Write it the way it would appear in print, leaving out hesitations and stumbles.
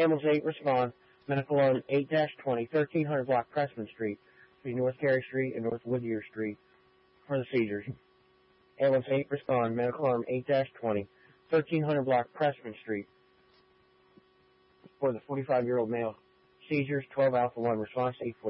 Ambulance 8 respond. Medical alarm 8-20, 1300 block Pressman Street, between North Carey Street and North Whittier Street for the seizures. Ambulance 8 respond. Medical alarm 8-20, 1300 block Pressman Street for the 45-year-old male. Seizures 12 Alpha 1. Response 840.